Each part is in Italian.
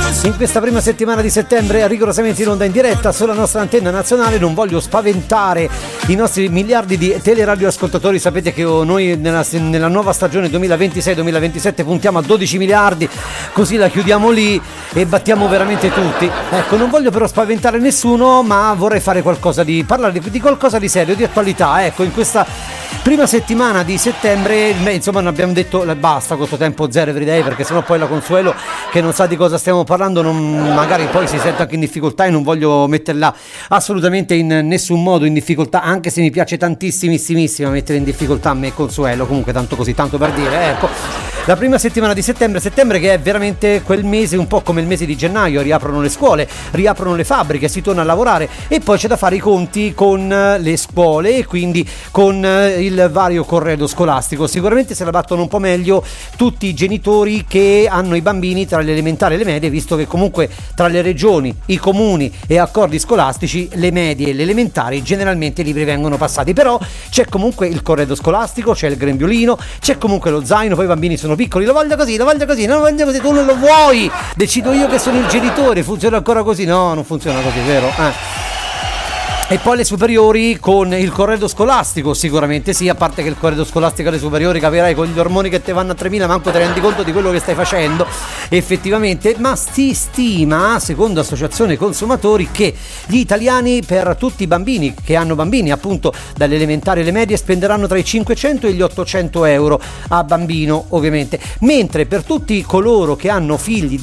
In questa prima settimana di settembre, rigorosamente in onda in diretta sulla nostra antenna nazionale. Non voglio spaventare i nostri miliardi di teleradioascoltatori. Sapete che noi nella nuova stagione 2026-2027 puntiamo a 12 miliardi, così la chiudiamo lì e battiamo veramente tutti. Ecco, non voglio però spaventare nessuno, ma vorrei fare qualcosa parlare di qualcosa di serio, di attualità. Ecco, in questa prima settimana di settembre, insomma, non abbiamo detto basta questo tempo zero everyday, perché sennò poi la Consuelo, che non sa di cosa stiamo parlando, magari poi si sente anche in difficoltà, e non voglio metterla assolutamente in nessun modo in difficoltà, anche se mi piace tantissimissima mettere in difficoltà me Consuelo. Comunque, tanto così, tanto per dire, ecco, la prima settimana di settembre che è veramente quel mese un po' come il mese di gennaio. Riaprono le scuole, riaprono le fabbriche, si torna a lavorare e poi c'è da fare i conti con le scuole e quindi con il vario corredo scolastico. Sicuramente se la battono un po' meglio tutti i genitori che hanno i bambini tra le elementari e le medie, visto che comunque tra le regioni, i comuni e accordi scolastici, le medie e le elementari generalmente i libri vengono passati. Però c'è comunque il corredo scolastico, c'è il grembiulino, c'è comunque lo zaino. Poi i bambini sono piccoli, lo voglio così, non lo voglio così, tu non lo vuoi, decido io che sono il genitore. Funziona ancora così? No, non funziona così, vero? E poi le superiori con il corredo scolastico, sicuramente sì, a parte che il corredo scolastico alle superiori, capirai, con gli ormoni che te vanno a 3000 manco te rendi conto di quello che stai facendo effettivamente. Ma si stima, secondo Associazione Consumatori, che gli italiani, per tutti i bambini che hanno bambini appunto dalle elementari alle medie, spenderanno tra i 500 e gli 800 euro a bambino, ovviamente, mentre per tutti coloro che hanno figli,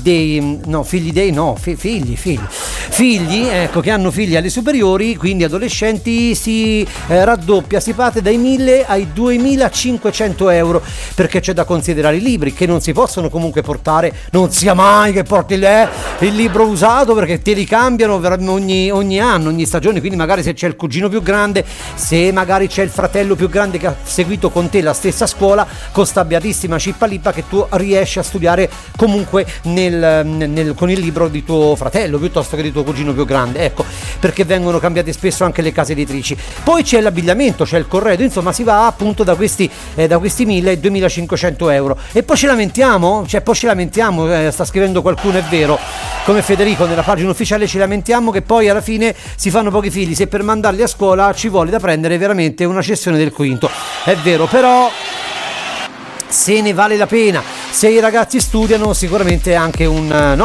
ecco, che hanno figli alle superiori, quindi adolescenti, si raddoppia, si parte dai 1000 ai 2500 euro, perché c'è da considerare i libri che non si possono comunque portare, non sia mai che porti il libro usato, perché te li cambiano ogni anno, ogni stagione. Quindi magari se c'è il cugino più grande, se magari c'è il fratello più grande che ha seguito con te la stessa scuola, con sta beatissima cippalippa che tu riesci a studiare comunque con il libro di tuo fratello piuttosto che di tuo cugino più grande, ecco, perché vengono cambiati spesso anche le case editrici. Poi c'è l'abbigliamento, c'è il corredo, insomma si va appunto da questi 1000 ai 2500 euro. E poi ci lamentiamo, sta scrivendo qualcuno, è vero, come Federico nella pagina ufficiale, ci lamentiamo che poi alla fine si fanno pochi figli, se per mandarli a scuola ci vuole da prendere veramente una cessione del quinto. È vero, però se ne vale la pena. Se i ragazzi studiano, sicuramente è anche una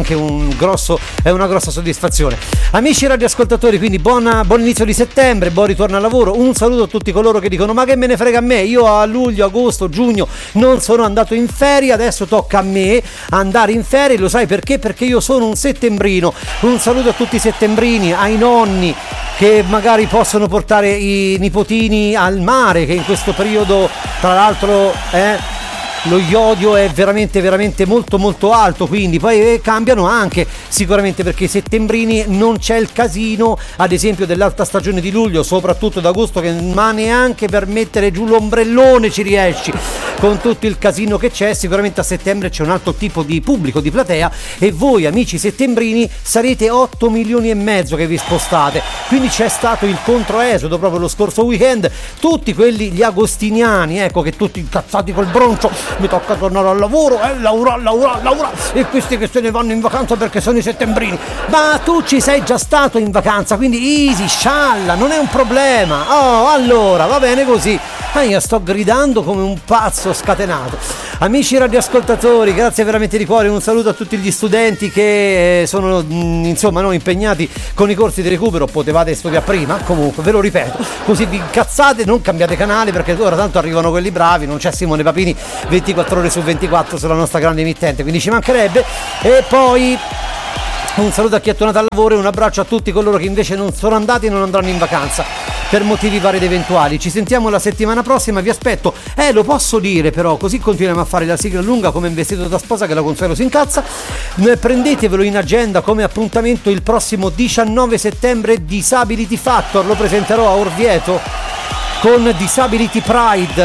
grossa soddisfazione. Amici radioascoltatori, quindi buon inizio di settembre, buon ritorno al lavoro. Un saluto a tutti coloro che dicono: ma che me ne frega a me, io a luglio, agosto, giugno non sono andato in ferie, adesso tocca a me andare in ferie. Lo sai perché? Perché io sono un settembrino. Un saluto a tutti i settembrini, ai nonni che magari possono portare i nipotini al mare, che in questo periodo tra l'altro lo iodio è veramente molto alto, quindi poi cambiano anche sicuramente, perché i settembrini non c'è il casino ad esempio dell'alta stagione di luglio, soprattutto d'agosto, ma neanche per mettere giù l'ombrellone ci riesci con tutto il casino che c'è. Sicuramente a settembre c'è un altro tipo di pubblico, di platea, e voi amici settembrini sarete 8 milioni e mezzo che vi spostate, quindi c'è stato il controesodo proprio lo scorso weekend. Tutti quelli, gli agostiniani, ecco, che tutti incazzati col broncio, mi tocca tornare al lavoro, Laura, e questi che se ne vanno in vacanza perché sono i settembrini. Ma tu ci sei già stato in vacanza, quindi easy, scialla, non è un problema. Oh, allora va bene così. Ma io sto gridando come un pazzo scatenato. Amici radioascoltatori, grazie veramente di cuore. Un saluto a tutti gli studenti che sono impegnati con i corsi di recupero. Potevate studiare prima, comunque ve lo ripeto, così vi incazzate, non cambiate canale, perché ora tanto arrivano quelli bravi, non c'è Simone Papini 24 ore su 24 sulla nostra grande emittente, quindi ci mancherebbe. E poi un saluto a chi è tornato al lavoro e un abbraccio a tutti coloro che invece non sono andati e non andranno in vacanza per motivi vari ed eventuali. Ci sentiamo la settimana prossima, vi aspetto. Lo posso dire però, così continuiamo a fare la sigla lunga come in vestito da sposa che la Consuelo si incazza. Prendetevelo in agenda come appuntamento il prossimo 19 settembre Disability Factor, lo presenterò a Orvieto con Disability Pride.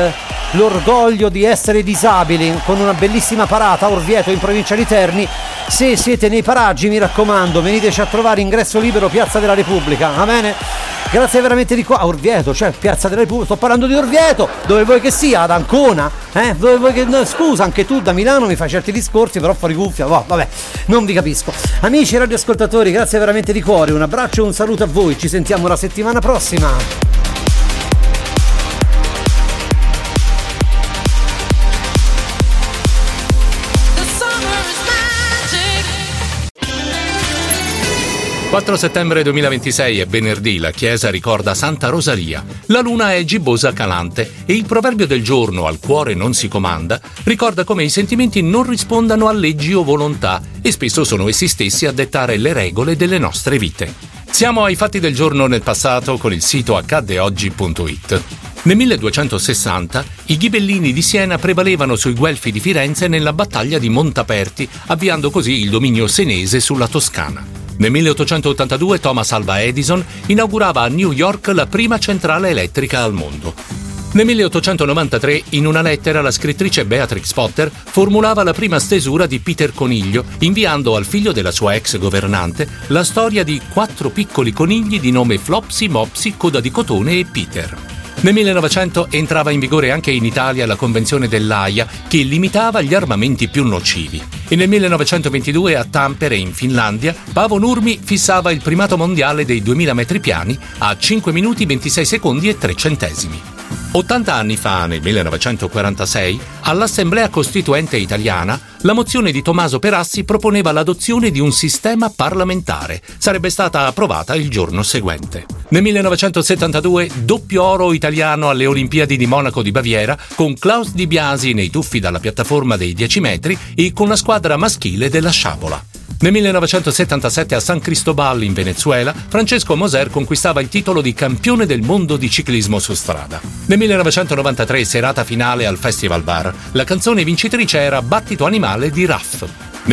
l'orgoglio di essere disabili, con una bellissima parata a Orvieto in provincia di Terni. Se siete nei paraggi, mi raccomando, veniteci a trovare, ingresso libero, Piazza della Repubblica, va bene? Grazie veramente di qua. Orvieto, cioè Piazza della Repubblica, sto parlando di Orvieto, dove vuoi che sia, ad Ancona, dove vuoi che... No, scusa, anche tu da Milano mi fai certi discorsi, però fuori cuffia, vabbè, non vi capisco. Amici radioascoltatori, grazie veramente di cuore, un abbraccio e un saluto a voi, ci sentiamo la settimana prossima. Il 4 settembre 2026 è venerdì, la chiesa ricorda Santa Rosalia, la luna è gibbosa calante e il proverbio del giorno "al cuore non si comanda" ricorda come i sentimenti non rispondano a leggi o volontà e spesso sono essi stessi a dettare le regole delle nostre vite. Siamo ai fatti del giorno nel passato con il sito accaddeoggi.it. Nel 1260 i ghibellini di Siena prevalevano sui guelfi di Firenze nella battaglia di Montaperti, avviando così il dominio senese sulla Toscana. Nel 1882 Thomas Alva Edison inaugurava a New York la prima centrale elettrica al mondo. Nel 1893, in una lettera, la scrittrice Beatrix Potter formulava la prima stesura di Peter Coniglio, inviando al figlio della sua ex governante la storia di 4 piccoli conigli di nome Flopsy, Mopsy, Coda di Cotone e Peter. Nel 1900 entrava in vigore anche in Italia la Convenzione dell'Aia, che limitava gli armamenti più nocivi. E nel 1922 a Tampere, in Finlandia, Paavo Nurmi fissava il primato mondiale dei 2000 metri piani a 5 minuti 26 secondi e 3 centesimi. 80 anni fa, nel 1946, all'Assemblea Costituente italiana, la mozione di Tommaso Perassi proponeva l'adozione di un sistema parlamentare. Sarebbe stata approvata il giorno seguente. Nel 1972, doppio oro italiano alle Olimpiadi di Monaco di Baviera, con Klaus Di Biasi nei tuffi dalla piattaforma dei 10 metri e con la squadra maschile della sciabola. Nel 1977 a San Cristobal in Venezuela, Francesco Moser conquistava il titolo di campione del mondo di ciclismo su strada. Nel 1993, serata finale al Festival Bar, la canzone vincitrice era Battito Animale di Raff. Nel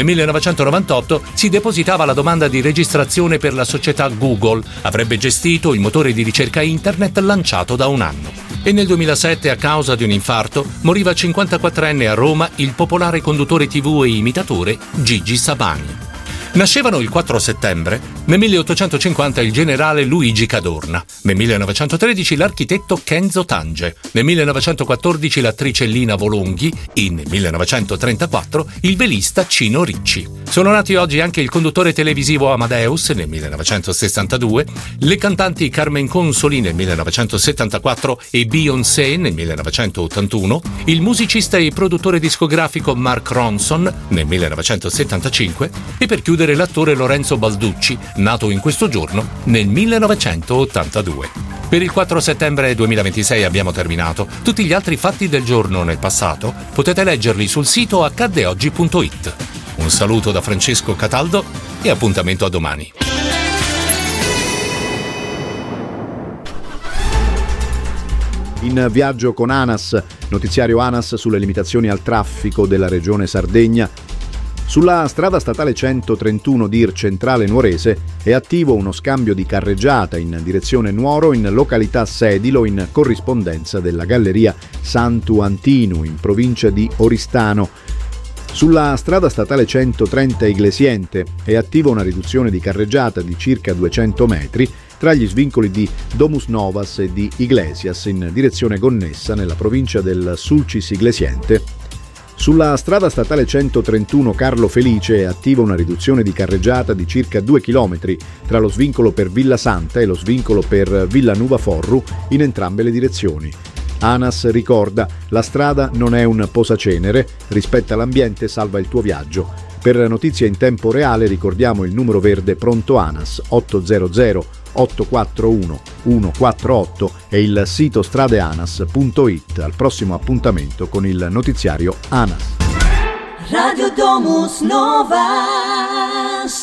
1998 si depositava la domanda di registrazione per la società Google, avrebbe gestito il motore di ricerca internet lanciato da un anno. E nel 2007, a causa di un infarto, moriva 54enne a Roma il popolare conduttore TV e imitatore Gigi Sabani. Nascevano il 4 settembre, nel 1850 il generale Luigi Cadorna, nel 1913 l'architetto Kenzo Tange, nel 1914 l'attrice Lina Volonghi e nel 1934 il velista Cino Ricci. Sono nati oggi anche il conduttore televisivo Amadeus nel 1962, le cantanti Carmen Consoli nel 1974 e Beyoncé nel 1981, il musicista e produttore discografico Mark Ronson nel 1975 e per chiudere l'attore Lorenzo Balducci, nato in questo giorno nel 1982. Per il 4 settembre 2026 abbiamo terminato. Tutti gli altri fatti del giorno nel passato potete leggerli sul sito accaddeoggi.it. Un saluto da Francesco Cataldo e appuntamento a domani. In viaggio con ANAS, notiziario ANAS sulle limitazioni al traffico della regione Sardegna. Sulla strada statale 131 Dir Centrale Nuorese è attivo uno scambio di carreggiata in direzione Nuoro in località Sedilo in corrispondenza della galleria Santu Antinu in provincia di Oristano. Sulla strada statale 130 Iglesiente è attiva una riduzione di carreggiata di circa 200 metri tra gli svincoli di Domus Novas e di Iglesias in direzione Gonnessa nella provincia del Sulcis Iglesiente. Sulla strada statale 131 Carlo Felice è attiva una riduzione di carreggiata di circa 2 km tra lo svincolo per Villa Santa e lo svincolo per Villanuva Forru in entrambe le direzioni. ANAS ricorda: la strada non è un posacenere, rispetta l'ambiente, salva il tuo viaggio. Per notizie in tempo reale ricordiamo il numero verde pronto ANAS 800 841 148 e il sito stradeanas.it. Al prossimo appuntamento con il notiziario ANAS. Radio Domus Nova.